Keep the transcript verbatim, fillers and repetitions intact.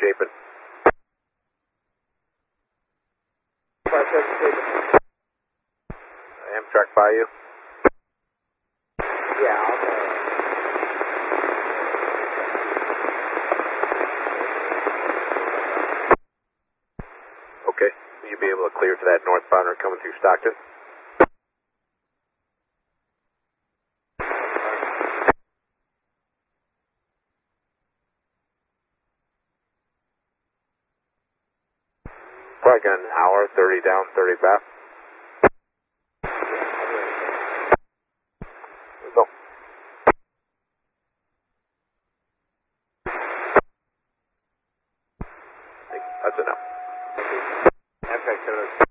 Chapin. five seven Chapin. Amtrak by you? Yeah, I'll go. Okay. Will you be able to clear to that northbounder coming through Stockton? Probably got an hour, thirty down, thirty back. Go. That's enough. Amtrak seven oh six.